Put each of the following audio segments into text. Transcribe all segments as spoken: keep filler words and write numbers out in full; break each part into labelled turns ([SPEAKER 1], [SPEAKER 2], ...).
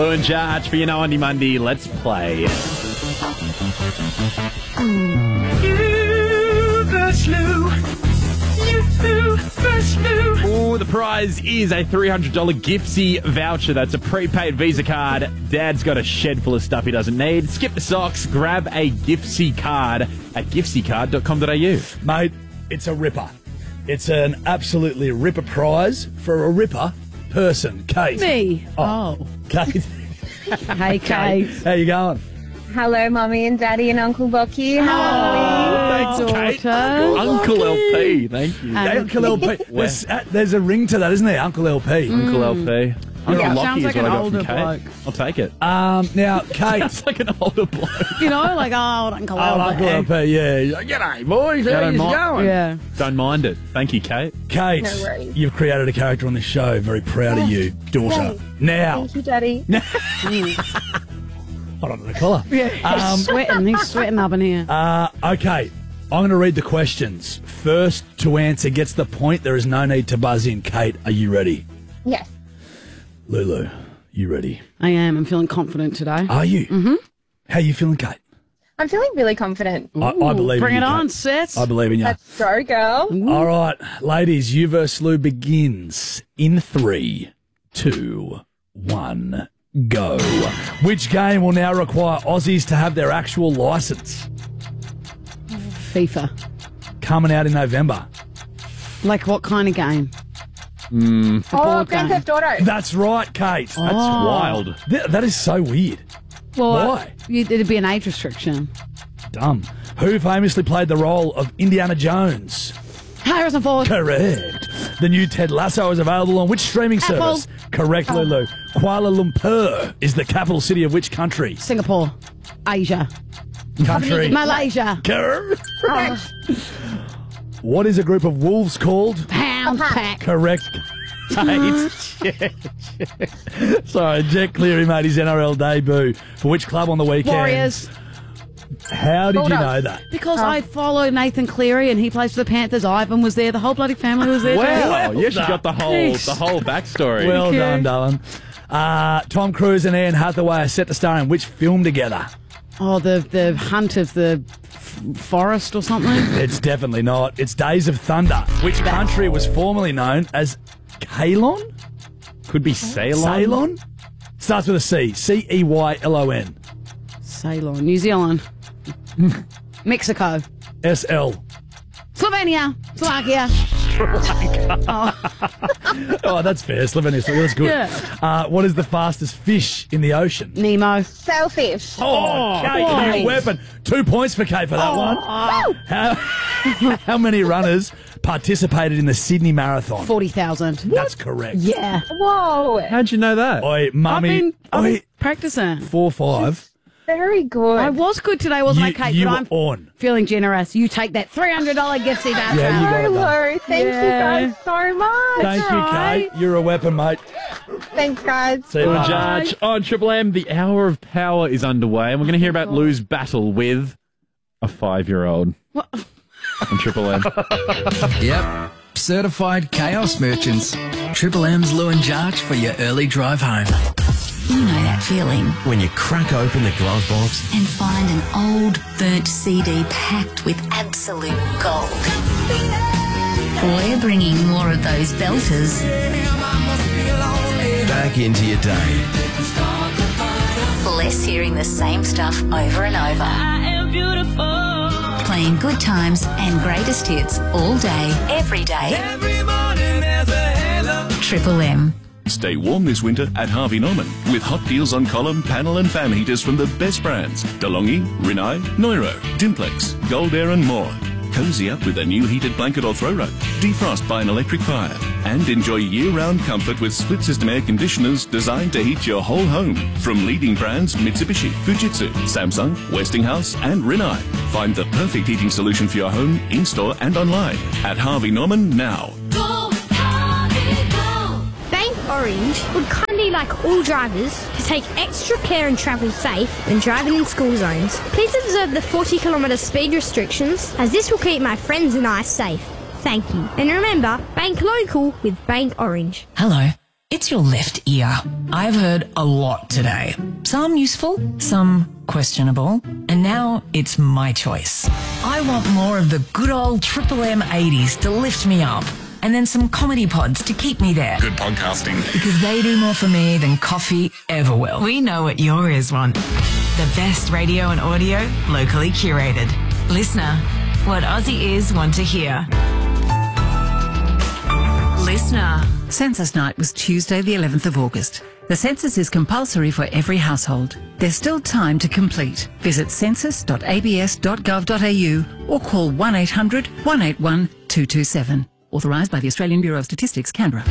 [SPEAKER 1] Lou and Jarch for your ninety Monday. Let's play.
[SPEAKER 2] You versus Lou. You versus Lou.
[SPEAKER 1] Oh, the prize is a three hundred dollars Giftsy voucher. That's a prepaid Visa card. Dad's got a shed full of stuff he doesn't need. Skip the socks. Grab a Giftsy card at giftsy card dot com dot a u.
[SPEAKER 3] Mate, it's a ripper. It's an absolutely ripper prize for a ripper person. Kate.
[SPEAKER 4] Me.
[SPEAKER 3] Oh.
[SPEAKER 4] Oh.
[SPEAKER 3] Kate.
[SPEAKER 4] Hey, Kate.
[SPEAKER 3] How you going?
[SPEAKER 5] Hello, Mummy and Daddy and Uncle Bucky. How
[SPEAKER 4] Oh,
[SPEAKER 1] Thanks, Kate.
[SPEAKER 4] daughter.
[SPEAKER 1] Uncle L P, thank you.
[SPEAKER 4] Um,
[SPEAKER 3] Uncle L P. There's, uh, there's a ring to that, isn't there? Uncle L P.
[SPEAKER 1] Uncle L P. Uncle
[SPEAKER 4] Yeah,
[SPEAKER 1] Lockie
[SPEAKER 4] sounds
[SPEAKER 1] is
[SPEAKER 4] like
[SPEAKER 1] what
[SPEAKER 4] an
[SPEAKER 1] I got
[SPEAKER 4] older
[SPEAKER 1] from Kate.
[SPEAKER 4] bloke.
[SPEAKER 1] I'll take it.
[SPEAKER 3] Um, now, Kate.
[SPEAKER 1] Sounds like an older bloke.
[SPEAKER 4] You know, like, oh, Uncle
[SPEAKER 3] Oh, Uncle L P, yeah. He's like, G'day, boys.
[SPEAKER 1] Yeah,
[SPEAKER 3] How
[SPEAKER 1] don't
[SPEAKER 3] you
[SPEAKER 1] mind-
[SPEAKER 3] going?
[SPEAKER 4] Yeah.
[SPEAKER 1] Don't mind it. Thank you, Kate.
[SPEAKER 3] Kate,
[SPEAKER 5] No worries.
[SPEAKER 3] you've created a character on this show. Very proud of you, daughter.
[SPEAKER 5] Thanks.
[SPEAKER 3] Now,
[SPEAKER 5] Thank you, Daddy.
[SPEAKER 3] hold on to the collar.
[SPEAKER 4] Yeah. He's sweating. He's sweating up in here.
[SPEAKER 3] Uh, okay, I'm going to read the questions. First to answer gets the point. There is no need to buzz in. Kate, are you ready?
[SPEAKER 5] Yes.
[SPEAKER 3] Lulu, you ready?
[SPEAKER 4] I am. I'm feeling confident today.
[SPEAKER 3] Are you? Mm-hmm. How you feeling, Kate?
[SPEAKER 5] I'm feeling really confident.
[SPEAKER 3] I, I believe
[SPEAKER 4] Bring
[SPEAKER 3] in
[SPEAKER 4] it
[SPEAKER 3] you,
[SPEAKER 4] on,
[SPEAKER 3] Kate.
[SPEAKER 4] Seth.
[SPEAKER 3] I believe in you.
[SPEAKER 5] Let's go, girl.
[SPEAKER 3] All right, ladies, you versus Lou begins in three, two, one, go. Which game will now require Aussies to have their actual licence?
[SPEAKER 4] FIFA.
[SPEAKER 3] Coming out in November.
[SPEAKER 4] Like what kind of game?
[SPEAKER 5] Oh,
[SPEAKER 4] board
[SPEAKER 5] Grand
[SPEAKER 4] game.
[SPEAKER 5] Theft Auto.
[SPEAKER 3] That's right, Kate.
[SPEAKER 1] That's wild.
[SPEAKER 3] Th- that is so weird.
[SPEAKER 4] Well,
[SPEAKER 3] Why?
[SPEAKER 4] uh, you- it'd be an age restriction.
[SPEAKER 3] Dumb. Who famously played the role of Indiana Jones?
[SPEAKER 4] Harrison Ford.
[SPEAKER 3] Correct. The new Ted Lasso is available on which streaming
[SPEAKER 4] Apple.
[SPEAKER 3] service? Correct, Lulu. Kuala Lumpur is the capital city of which country?
[SPEAKER 4] Singapore. Asia.
[SPEAKER 3] Country.
[SPEAKER 4] Malaysia.
[SPEAKER 3] Correct. What is a group of wolves called?
[SPEAKER 4] Pound pack.
[SPEAKER 3] Correct. Kate. Sorry, Jack Cleary made his N R L debut. For which club on the weekend?
[SPEAKER 4] Warriors.
[SPEAKER 3] How did you
[SPEAKER 5] Bulldogs.
[SPEAKER 3] know that?
[SPEAKER 4] Because I follow Nathan Cleary and he plays for the Panthers. Ivan was there. The whole bloody family was there.
[SPEAKER 1] Wow.
[SPEAKER 3] Well
[SPEAKER 1] You actually
[SPEAKER 3] done.
[SPEAKER 1] got the whole
[SPEAKER 4] Thanks.
[SPEAKER 1] the whole backstory.
[SPEAKER 3] Well
[SPEAKER 4] you.
[SPEAKER 3] done, darling. Uh, Tom Cruise and Anne Hathaway are set to star in which film together?
[SPEAKER 4] Oh, the the hunt of the f- forest or something.
[SPEAKER 3] It's definitely not. It's Days of Thunder. Which country was formerly known as Ceylon?
[SPEAKER 1] Could be Ceylon.
[SPEAKER 3] Ceylon? Starts with a C. C E Y L O N.
[SPEAKER 4] Ceylon, New Zealand, Mexico,
[SPEAKER 3] S L.
[SPEAKER 4] Slovenia, Slovakia.
[SPEAKER 3] Oh, that's fair. Slovenia. That's good.
[SPEAKER 4] Yeah.
[SPEAKER 3] Uh, what is the fastest fish in the ocean?
[SPEAKER 4] Nemo.
[SPEAKER 5] Sailfish.
[SPEAKER 3] Oh, Kate,
[SPEAKER 4] boy.
[SPEAKER 3] new weapon. Two points for Kate for that one. How, how many runners participated in the Sydney Marathon?
[SPEAKER 4] Forty thousand.
[SPEAKER 3] That's correct.
[SPEAKER 4] Yeah.
[SPEAKER 5] Whoa.
[SPEAKER 1] How'd you know that?
[SPEAKER 3] Oi,
[SPEAKER 4] I've
[SPEAKER 3] mummy.
[SPEAKER 4] been, I've
[SPEAKER 3] Oi,
[SPEAKER 4] been practicing.
[SPEAKER 3] four five.
[SPEAKER 5] Very good.
[SPEAKER 4] I was good today, wasn't I,
[SPEAKER 3] You,
[SPEAKER 4] Kate?
[SPEAKER 3] you
[SPEAKER 4] but
[SPEAKER 3] were
[SPEAKER 4] I'm
[SPEAKER 3] on.
[SPEAKER 4] feeling generous. You take that three hundred dollars gift voucher.
[SPEAKER 3] Yeah, you got it done.
[SPEAKER 5] Hello. Thank
[SPEAKER 4] Yeah.
[SPEAKER 5] you guys so much.
[SPEAKER 3] Thank you,
[SPEAKER 4] alright.
[SPEAKER 3] Kate. You're a weapon, mate.
[SPEAKER 5] Thanks, guys.
[SPEAKER 3] See you
[SPEAKER 1] Lou and
[SPEAKER 3] later.
[SPEAKER 1] Jarch on Triple M. The Hour of Power is underway, and we're going to hear about Lou's battle with a five-year-old
[SPEAKER 4] What?
[SPEAKER 1] on Triple M.
[SPEAKER 6] Yep, certified chaos merchants. Triple M's Lou and Jarch for your early drive home.
[SPEAKER 7] You know that feeling
[SPEAKER 8] When you crack open the glove box,
[SPEAKER 7] and find an old burnt C D packed with absolute gold. We're bringing more of those belters,
[SPEAKER 8] back into your day.
[SPEAKER 7] less hearing the same stuff over and over. I am beautiful. Playing good times and greatest hits all day, every day. Every morning there's a halo. Triple M.
[SPEAKER 9] Stay warm this winter at Harvey Norman with hot deals on column, panel and fan heaters from the best brands. DeLonghi, Rinnai, Neuro, Dimplex, Gold Air and more. Cozy up with a new heated blanket or throw rug. Defrost by an electric fire. And enjoy year-round comfort with split-system air conditioners designed to heat your whole home. From leading brands Mitsubishi, Fujitsu, Samsung, Westinghouse and Rinnai. Find the perfect heating solution for your home, in-store and online. At Harvey Norman now.
[SPEAKER 10] Bank Orange would kindly like all drivers to take extra care and travel safe when driving in school zones. Please observe the forty kilometre speed restrictions, as this will keep my friends and I safe. Thank you. And remember, bank local with Bank Orange.
[SPEAKER 7] Hello.
[SPEAKER 11] It's your left ear. I've heard a lot today. Some useful, some questionable, and now it's my choice. I want more of the good old Triple M eighties to lift me up, and then some comedy pods to keep me there.
[SPEAKER 12] Good podcasting.
[SPEAKER 11] Because they do more for me than coffee ever will. We know what your ears want. The best radio and audio, locally curated. Listener, what Aussie ears want to hear. Listener.
[SPEAKER 13] Census night was Tuesday the eleventh of August. The census is compulsory for every household. There's still time to complete. Visit census dot a b s dot gov dot a u or call one eight hundred, one eight one, two two seven. Authorised by the Australian Bureau of Statistics, Canberra.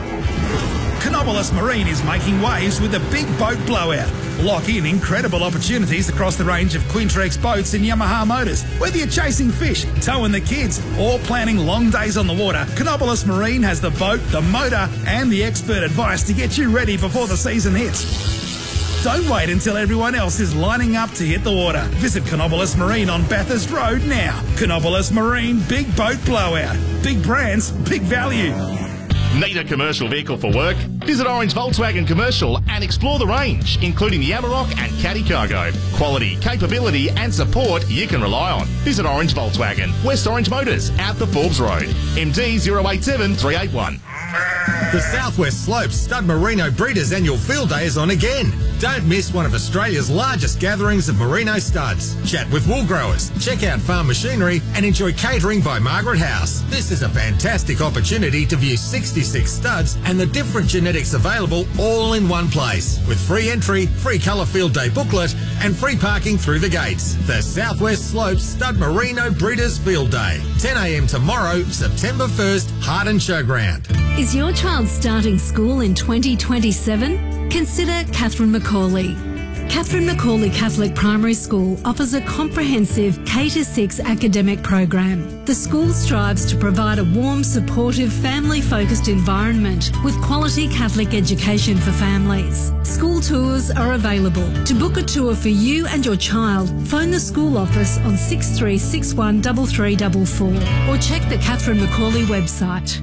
[SPEAKER 14] Canobolas Marine is making waves with the Big Boat Blowout. Lock in incredible opportunities across the range of Quintrex boats and Yamaha motors. Whether you're chasing fish, towing the kids, or planning long days on the water, Canobolas Marine has the boat, the motor, and the expert advice to get you ready before the season hits. Don't wait until everyone else is lining up to hit the water. Visit Canobolas Marine on Bathurst Road now. Canobolas Marine Big Boat Blowout. Big brands, big value.
[SPEAKER 15] Need a commercial vehicle for work? Visit Orange Volkswagen Commercial and explore the range, including the Amarok and Caddy Cargo. Quality, capability and support you can rely on. Visit Orange Volkswagen, West Orange Motors, out the Forbes Road. M D zero eight seven three eight one.
[SPEAKER 16] The Southwest Slopes Stud Merino Breeders Annual Field Day is on again. Don't miss one of Australia's largest gatherings of merino studs. Chat with wool growers, check out farm machinery and enjoy catering by Margaret House. This is a fantastic opportunity to view sixty-six studs and the different genetics available all in one place. With free entry, free colour field day booklet and free parking through the gates. The Southwest Slopes Stud Merino Breeders Field Day. ten a m tomorrow, September first, Harden Showground.
[SPEAKER 17] Is your child starting school in twenty twenty-seven? Consider Catherine Macaulay. Catherine Macaulay Catholic Primary School offers a comprehensive K to six academic program. The school strives to provide a warm, supportive, family-focused environment with quality Catholic education for families. School tours are available. To book a tour for you and your child, phone the school office on six three six one three three four four or check the Catherine Macaulay website.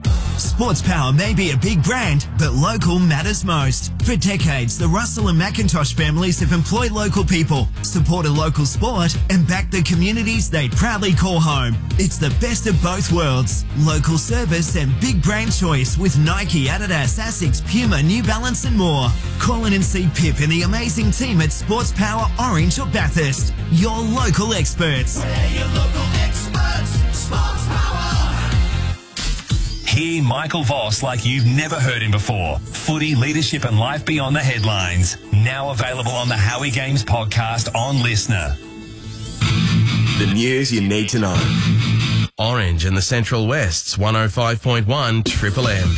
[SPEAKER 18] Sports Power may be a big brand, but local matters most. For decades, the Russell and McIntosh families have employed local people, supported local sport, and backed the communities they proudly call home. It's the best of both worlds. Local service and big brand choice with Nike, Adidas, Asics, Puma, New Balance and more. Call in and see Pip and the amazing team at Sports Power Orange or Bathurst. Your local experts.
[SPEAKER 2] We're your local experts. Sports Power.
[SPEAKER 19] Hear Michael Voss like you've never heard him before. Footy, leadership and life beyond the headlines. Now available on the Howie Games podcast on Listener.
[SPEAKER 8] The news you need to know. Orange and the Central West's one oh five point one Triple M.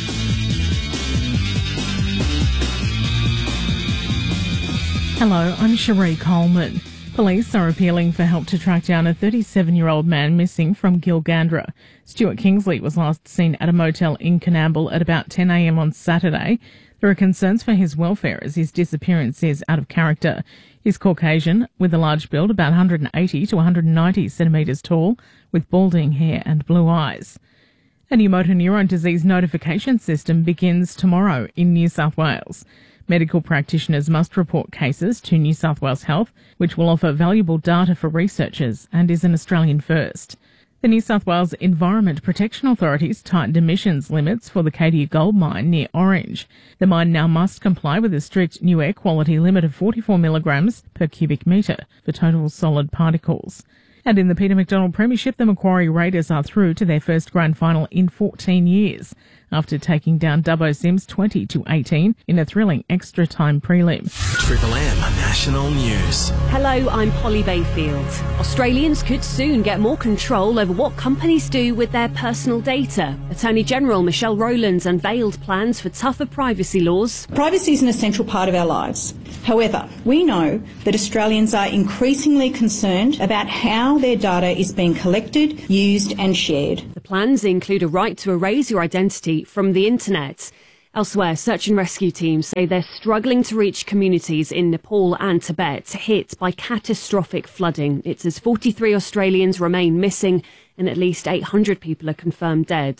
[SPEAKER 20] Hello, I'm Cherie Coleman. Police are appealing for help to track down a thirty-seven-year-old man missing from Gilgandra. Stuart Kingsley was last seen at a motel in Coonamble at about ten a m on Saturday. There are concerns for his welfare as his disappearance is out of character. He's Caucasian, with a large build, about one hundred eighty to one hundred ninety centimetres tall, with balding hair and blue eyes. A new motor neurone disease notification system begins tomorrow in New South Wales. Medical practitioners must report cases to New South Wales Health, which will offer valuable data for researchers and is an Australian first. The New South Wales Environment Protection Authority's tightened emissions limits for the Cadia Gold Mine near Orange. The mine now must comply with a strict new air quality limit of forty-four milligrams per cubic metre for total solid particles. And in the Peter McDonald Premiership, the Macquarie Raiders are through to their first grand final in fourteen years after taking down Dubbo Sims twenty to eighteen in a thrilling extra-time prelim.
[SPEAKER 8] Triple M National News.
[SPEAKER 21] Hello, I'm Polly Bayfield. Australians could soon get more control over what companies do with their personal data. Attorney General Michelle Rowlands unveiled plans for tougher privacy laws.
[SPEAKER 22] Privacy is an essential part of our lives. However, we know that Australians are increasingly concerned about how their data is being collected, used and shared.
[SPEAKER 21] The plans include a right to erase your identity from the internet. Elsewhere, search and rescue teams say they're struggling to reach communities in Nepal and Tibet hit by catastrophic flooding. It says forty-three Australians remain missing and at least eight hundred people are confirmed dead.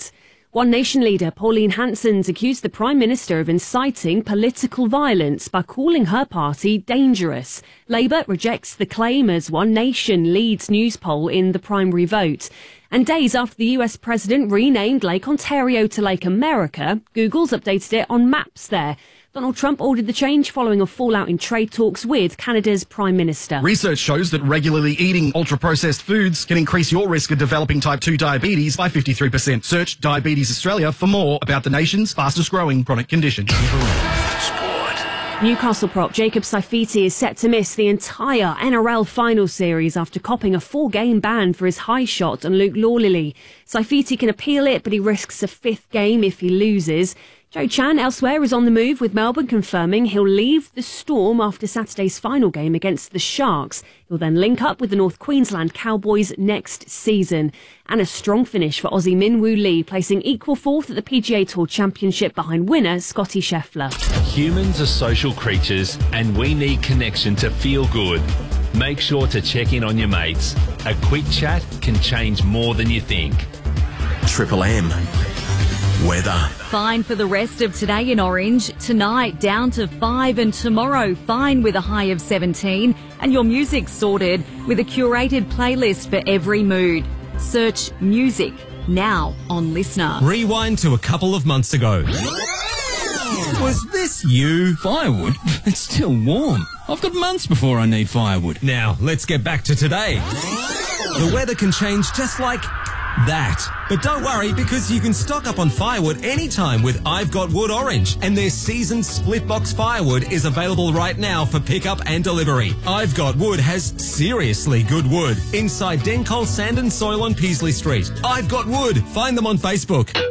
[SPEAKER 21] One Nation leader Pauline Hanson's accused the Prime Minister of inciting political violence by calling her party dangerous. Labour rejects the claim as One Nation leads news poll in the primary vote. And days after the U S President renamed Lake Ontario to Lake America, Google's updated it on maps there. Donald Trump ordered the change following a fallout in trade talks with Canada's Prime Minister.
[SPEAKER 5] Research shows that regularly eating ultra-processed foods can increase your risk of developing type two diabetes by fifty-three percent. Search Diabetes Australia for more about the nation's fastest-growing chronic condition.
[SPEAKER 21] Newcastle prop Jacob Saifiti is set to miss the entire N R L final series after copping a four-game ban for his high shot on Luke Lawley. Saifiti can appeal it, but he risks a fifth game if he loses. Joe Chan elsewhere is on the move, with Melbourne confirming he'll leave the Storm after Saturday's final game against the Sharks. He'll then link up with the North Queensland Cowboys next season. And a strong finish for Aussie Min Woo Lee, placing equal fourth at the P G A Tour Championship behind winner Scotty Scheffler.
[SPEAKER 19] Humans are social creatures and we need connection to feel good. Make sure to check in on your mates. A quick chat can change more than you think.
[SPEAKER 8] Triple M. Weather.
[SPEAKER 12] Fine for the rest of today in Orange. Tonight down to five, and tomorrow fine with a high of seventeen. And your music sorted with a curated playlist for every mood. Search music now on Listener.
[SPEAKER 23] Rewind to a couple of months ago. Was this you?
[SPEAKER 24] Firewood? It's still warm. I've got months before I need firewood.
[SPEAKER 23] Now, let's get back to today. The weather can change just like that. But don't worry, because you can stock up on firewood anytime with I've Got Wood Orange, and their seasoned split box firewood is available right now for pickup and delivery. I've Got Wood has seriously good wood inside Dencol Sand and Soil on Peasley Street. I've Got Wood. Find them on Facebook.